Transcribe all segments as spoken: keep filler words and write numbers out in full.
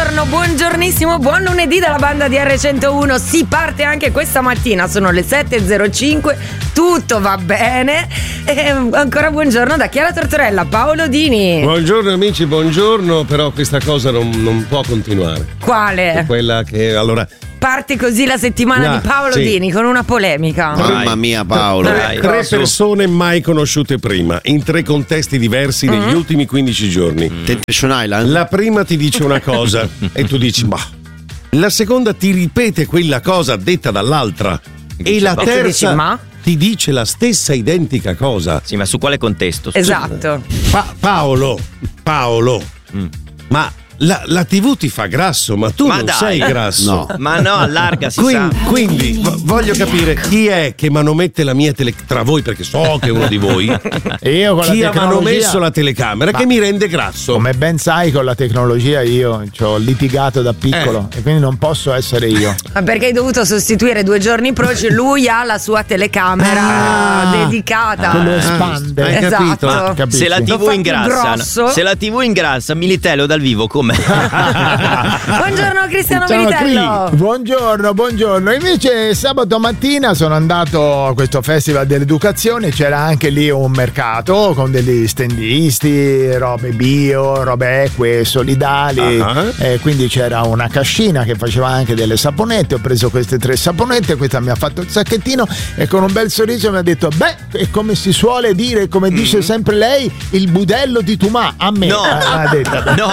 buongiorno, buongiornissimo, buon lunedì dalla banda di erre centouno. Si parte anche questa mattina, sono le sette e zero cinque, tutto va bene. E ancora buongiorno da Chiara Tortorella, Paolo Dini. Buongiorno amici, buongiorno, però questa cosa non, non può continuare. Quale? È quella che allora... Parte così la settimana No, di Paolo sì. Dini con una polemica. Mamma mia Paolo. Tre, tre persone mai conosciute prima, in tre contesti diversi negli Mm-hmm. ultimi quindici giorni. Temptation Island. La prima ti dice una cosa e tu dici ma. La seconda ti ripete quella cosa detta dall'altra. E la ma. terza E tu dici, ma? ti dice la stessa identica cosa. Sì, ma su quale contesto? Esatto. Pa- Paolo, Paolo, Mm. ma la, la tivù ti fa grasso, ma tu Ma non dai. sei grasso. No. Ma no, allarga, si Quindi, sa. quindi vo- voglio capire chi è che manomette la mia tele tra voi, perché so che è uno di voi. E io con Chi la ha tecnologia, manomesso la telecamera Ma- che mi rende grasso? come ben sai, con la tecnologia io ci ho litigato da piccolo e quindi non posso essere io. Ma perché hai dovuto sostituire due giorni proci? Lui ha la sua telecamera Ah. dedicata. Quello espande. hai Esatto. capito? Ma Capisci? Se la Lo tivù fa più ingrassa, grosso. se la tivù ingrassa, Militello dal vivo com'è? Buongiorno Cristiano Ciao, Militello. Cri. Buongiorno, buongiorno. Invece sabato mattina sono andato a questo festival dell'educazione, c'era anche lì un mercato con degli stendisti, robe bio, robe eque, solidali. Ah. Eh, quindi c'era una cascina che faceva anche delle saponette. Ho preso queste tre saponette, questa mi ha fatto il sacchettino e con un bel sorriso mi ha detto: beh, è come si suole dire, come dice sempre lei, il budello di Tumà. A me No. eh, ha detto. No.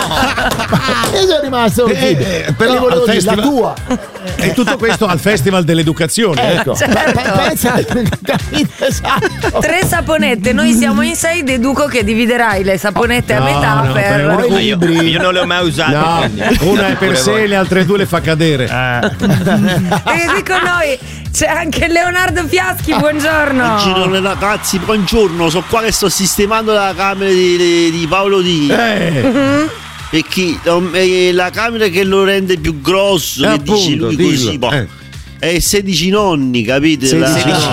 Io sono rimasto così. Eh, eh, però Gli volevo al dire, la festival- tua. E tutto questo al Festival dell'Educazione. Ecco. Certo. Pe- pensa, capito, esatto. Tre saponette, noi siamo in sei, deduco che dividerai le saponette a No, metà no, per... per- Poi Ma io, libri. io non le ho mai usate. No, quindi. una è per Pure sé, voi. le altre due le fa cadere. E qui con noi c'è anche Leonardo Fiaschi, buongiorno. Girone ragazzi, buongiorno. Sono qua che sto sistemando la camera di, di- di Paolo Dini. Eh, Perché um, è la camera che lo rende più grosso, Eh, che dice appunto, lui dillo. così, boh. Eh. È sedici nonni, capite? La- sedici.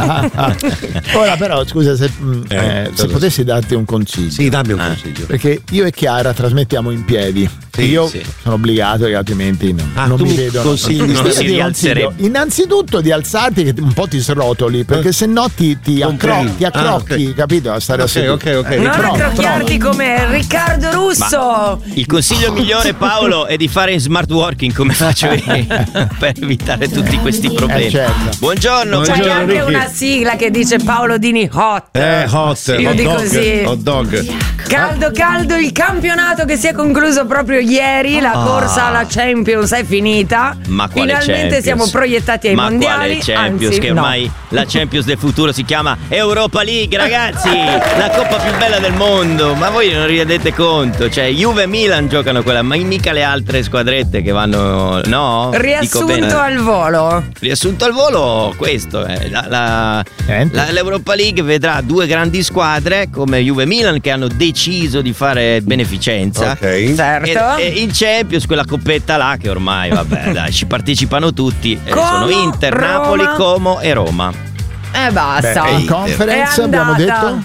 Ora però scusa se, mm, Eh, eh, se cosa- potessi darti un consiglio. sì, dammi un consiglio. Perché io e Chiara trasmettiamo in piedi. Sì, io sì. sono obbligato che altrimenti non, Ah, non tu mi mi vedono. consigli di Io stare- ti si rialzerebbe. consiglio innanzitutto di alzarti che un po' ti srotoli, perché se no ti, ti, Non accro- prendi. ti accrocchi, Ah, ok. capito? A stare a Ok, seduto. ok, ok. Eh, Non prova, accrocchiarti come Riccardo Russo. Il consiglio migliore, Paolo, è di fare in smart working come faccio io per evitare tutti questi problemi. Eh, certo. Buongiorno, C'è Buongiorno, anche Ricky. una sigla che dice Paolo Dini hot. Eh, hot, Io hot dico dog, sì. hot dog. Caldo caldo il campionato che si è concluso proprio ieri, la corsa alla Champions è finita. Ma quale Finalmente Champions? siamo proiettati ai Ma mondiali. quale Champions? Anzi, che no. ormai la Champions del futuro si chiama Europa League, ragazzi! La coppa più bella del mondo! Ma voi non vi rendete conto? Cioè, Juve e Milan giocano quella, ma mica le altre squadrette che vanno. No? Dico Riassunto bene. al volo. Riassunto al volo, questo è la, la- Niente. la- l'Europa League vedrà due grandi squadre come Juve e Milan che hanno deciso di fare beneficenza. Ok. Certo. E, e in Champions quella coppetta là che ormai vabbè dai ci partecipano tutti eh, Como, sono Inter, Roma. Napoli, Como e Roma. Eh basta. Beh, in conference È abbiamo andata. detto.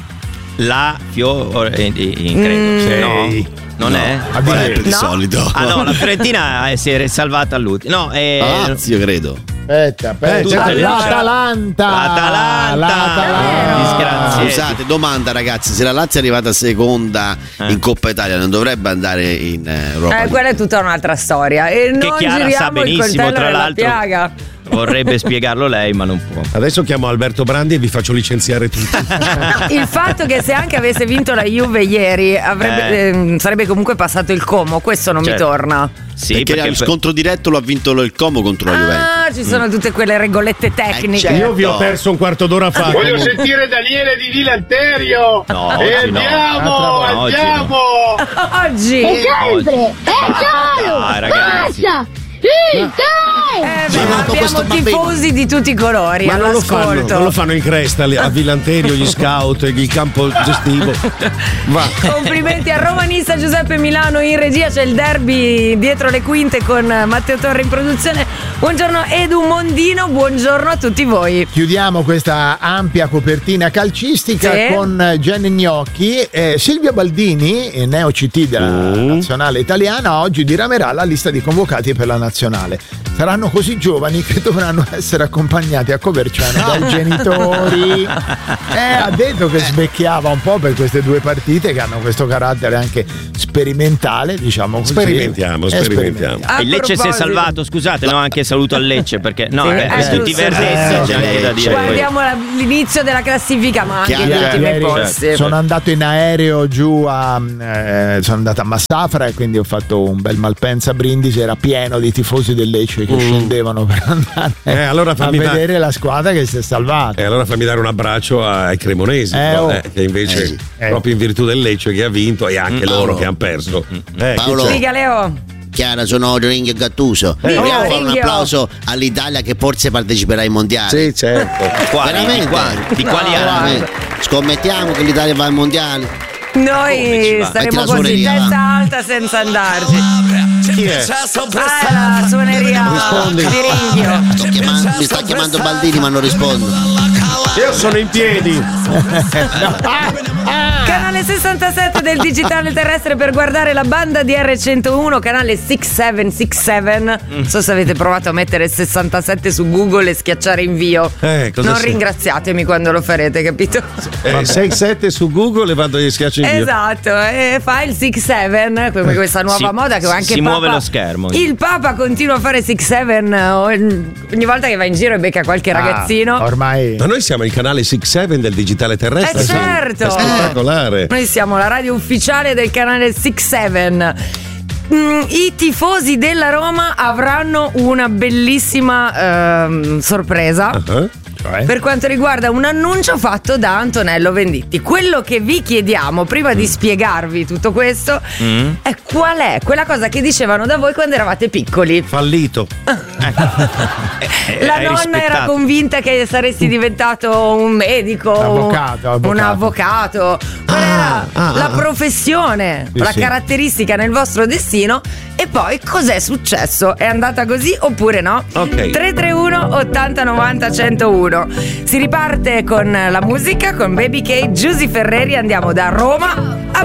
La Fiore in, in- credo Mm. no? Non è? A dire- Di No. solito. Ah no, la Fiorentina eh, si è salvata all'ultimo. No, eh, Lazio, credo. Aspetta, aspetta. Tutte le- L'Atalanta. L'Atalanta. L'Atalanta. Disgraziati. Scusate, domanda ragazzi, se la Lazio è arrivata seconda Eh. in Coppa Italia non dovrebbe andare in eh, Europa Eh, League? quella è tutta un'altra storia. E non Chiara sa giriamo il benissimo, coltello tra nella l'altro. piaga. Vorrebbe spiegarlo lei, ma non può. Adesso chiamo Alberto Brandi e vi faccio licenziare tutti. Il fatto che se anche avesse vinto la Juve ieri avrebbe, ehm, sarebbe comunque passato il Como, questo non Certo. mi torna. Sì, perché, perché il per- scontro diretto lo ha vinto lo- il Como contro la Juventus. Ah, ci sono tutte quelle regolette tecniche. certo. Io vi ho perso un quarto d'ora fa. Voglio sentire Daniele di Vilanterio. No, e oggi no. andiamo, Altra- oggi andiamo. Oggi Sempre! È solo! Dai, ragazzi. Basta! Eh, beh, abbiamo tifosi di tutti i colori. Ma non lo, fanno, all'ascolto. non lo fanno in Cresta a Villanterio, gli scout, il campo gestivo. Va. Complimenti a romanista Giuseppe Milano in regia, c'è il derby dietro le quinte con Matteo Torre in produzione. Buongiorno Edu Mondino, buongiorno a tutti voi. Chiudiamo questa ampia copertina calcistica Sì. con Jenny Gnocchi. Eh, Silvia Baldini, neo C T della Mm. nazionale italiana, oggi diramerà la lista di convocati per la nazionale. Saranno così giovani che dovranno essere accompagnati a Coverciano dai genitori. Eh, ha detto che svecchiava un po' per queste due partite che hanno questo carattere anche sperimentale, diciamo così. Sperimentiamo, Eh, sperimentiamo. A Il Lecce si è proposito- salvato, scusate, no, anche saluto al Lecce perché no, Sì, eh, eh, tutti i giusto. verdezzi Eh, c'è anche da dire. poi. Guardiamo la- l'inizio della classifica, ma anche Chiaro, gli ultimi Ieri posti. sono andato in aereo giù a eh, sono andato a Massafra e quindi ho fatto un bel Malpensa a Brindisi, era pieno di tifosi del Lecce che scendevano per andare Eh, allora a fammi da- vedere la squadra che si è salvata. E allora fammi dare un abbraccio ai cremonesi, Eh, no? oh. Eh, che invece, Eh, sì. proprio in virtù del Lecce che ha vinto e anche loro Paolo. che hanno perso. Eh, Paolo. chi c'è? Dica Leo. Chiara, sono Ringhio Gattuso. Eh. Vogliamo fare un Ringhio. applauso all'Italia che forse parteciperà ai mondiali. Sì, certo. Quali? Veramente? Di quali, di quali No, anni? veramente. Scommettiamo che l'Italia va ai mondiali. Come ci Noi va? staremo Metti la così, suoneria, testa va. alta senza andarci. Chi è? Ah, la suoneria Rispondi. di Ringhio. Sto chiamando- mi sta chiamando Baldini ma non rispondo. Io sono in piedi. Canale sessantasette del digitale terrestre per guardare la banda di R centouno, canale sei sette sei sette. Non so se avete provato a mettere sessantasette su Google e schiacciare invio. Eh, cosa non sei? ringraziatemi quando lo farete, capito? Eh, sei sette su Google e vado e schiaccio in via. Esatto, e fa il sei sette, come questa nuova Si- moda che anche si il Papa, muove lo schermo. Il Papa continua a fare sei sette ogni volta che va in giro e becca qualche Ah, ragazzino. ormai Ma noi siamo il canale sei sette del digitale terrestre. Eh, sì. certo. È spettacolare. Noi siamo la radio ufficiale del canale sei sette. Mm, I tifosi della Roma avranno una bellissima ehm, sorpresa. Ah, cioè, Per quanto riguarda un annuncio fatto da Antonello Venditti. Quello che vi chiediamo prima di spiegarvi tutto questo Mm. è qual è quella cosa che dicevano da voi quando eravate piccoli. Fallito. Eh, La hai nonna era rispettato. convinta che saresti diventato un medico, Avvocato, avvocato. un avvocato. Qual era ah, la ah. professione, Sì, la sì. caratteristica nel vostro destino? E poi cos'è successo? È andata così oppure no? Ok. tre tre uno ottanta novanta centouno. Si riparte con la musica, con Baby K, Giusy Ferreri. Andiamo da Roma